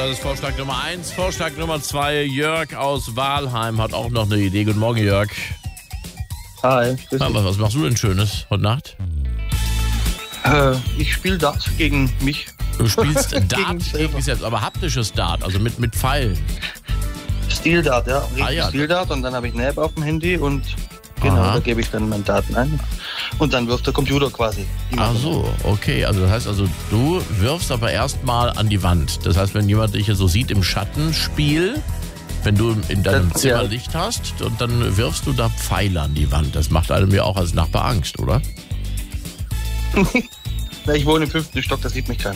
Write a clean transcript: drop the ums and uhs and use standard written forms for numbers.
Das ist Vorschlag Nummer 1. Vorschlag Nummer 2. Jörg aus Walheim hat auch noch eine Idee. Guten Morgen, Jörg. Hi, grüß dich. Was machst du denn Schönes heute Nacht? Ich spiele Dart gegen mich. Du spielst Dart Gegen gegen dich selbst, aber haptisches Dart, also mit Pfeilen. Steel Dart, ja. Richtig ja. Steel Dart und dann habe ich eine App auf dem Handy und genau, Aha. da gebe ich dann meine Daten ein. Und dann wirft der Computer quasi. Ach so, okay. Also das heißt, du wirfst aber erstmal an die Wand. Das heißt, wenn jemand dich hier so sieht im Schattenspiel, wenn du in deinem Zimmer Licht hast, und dann wirfst du da Pfeile an die Wand. Das macht einem ja auch als Nachbar Angst, oder? Na, ich wohne im 5. Stock, da sieht mich keiner.